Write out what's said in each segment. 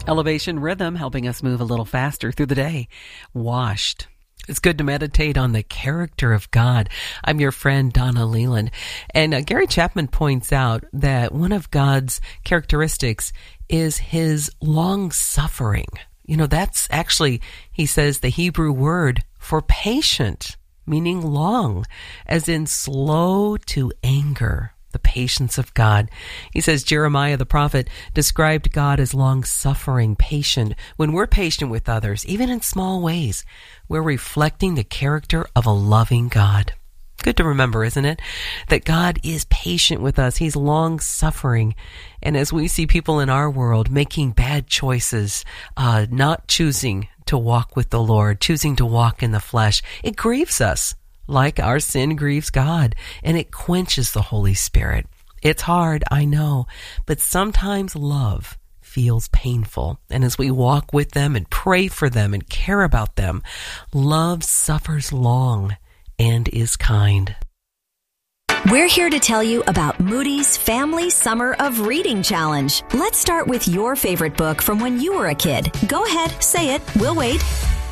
Elevation Rhythm, helping us move a little faster through the day. Washed. It's good to meditate on the character of God. I'm your friend, Donna Leland. And Gary Chapman points out that one of God's characteristics is his long-suffering. You know, that's actually, he says, the Hebrew word for patient, meaning long, as in slow to anger. The patience of God. He says Jeremiah the prophet described God as long-suffering, patient. When we're patient with others, even in small ways, we're reflecting the character of a loving God. Good to remember, isn't it? That God is patient with us. He's long-suffering. And as we see people in our world making bad choices, not choosing to walk with the Lord, choosing to walk in the flesh, it grieves us. Like our sin grieves God, and it quenches the Holy Spirit. It's hard, I know, but sometimes love feels painful. And as we walk with them and pray for them and care about them, love suffers long and is kind. We're here to tell you about Moody's Family Summer of Reading Challenge. Let's start with your favorite book from when you were a kid. Go ahead, say it. We'll wait.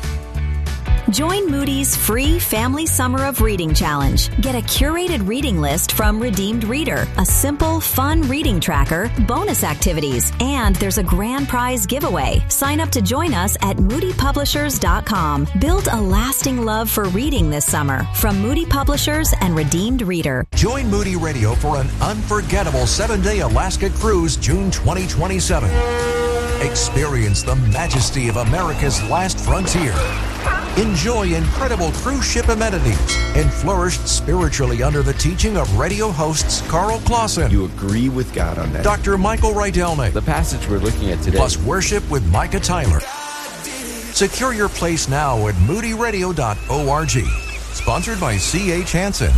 Join Moody's free Family Summer of Reading Challenge. Get a curated reading list from Redeemed Reader, a simple, fun reading tracker, bonus activities, and there's a grand prize giveaway. Sign up to join us at moodypublishers.com. Build a lasting love for reading this summer from Moody Publishers and Redeemed Reader. Join Moody Radio for an unforgettable 7-day Alaska cruise, June 2027. Experience the majesty of America's last frontier. Enjoy incredible cruise ship amenities and flourish spiritually under the teaching of radio hosts Carl Clausen. You agree with God on that. Dr. Michael Rydelnik. The passage we're looking at today. Plus worship with Micah Tyler. Secure your place now at moodyradio.org. Sponsored by C.H. Hansen.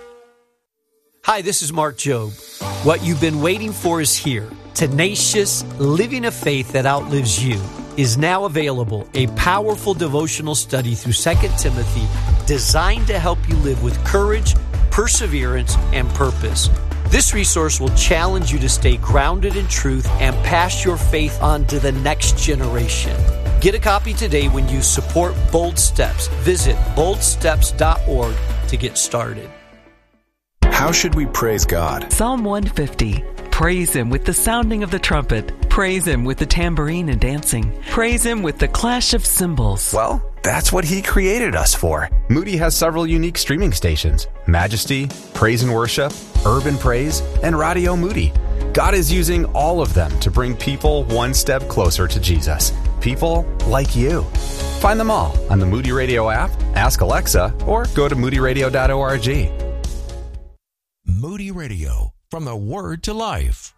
Hi, this is Mark Jobe. What you've been waiting for is here. Tenacious, Living a Faith That Outlives You is now available, a powerful devotional study through 2 Timothy designed to help you live with courage, perseverance, and purpose. This resource will challenge you to stay grounded in truth and pass your faith on to the next generation. Get a copy today when you support Bold Steps. Visit boldsteps.org to get started. How should we praise God? Psalm 150. Praise Him with the sounding of the trumpet. Praise Him with the tambourine and dancing. Praise Him with the clash of cymbals. Well, that's what He created us for. Moody has several unique streaming stations: Majesty, Praise and Worship, Urban Praise, and Radio Moody. God is using all of them to bring people one step closer to Jesus. People like you. Find them all on the Moody Radio app, ask Alexa, or go to moodyradio.org. Moody Radio, from the Word to Life.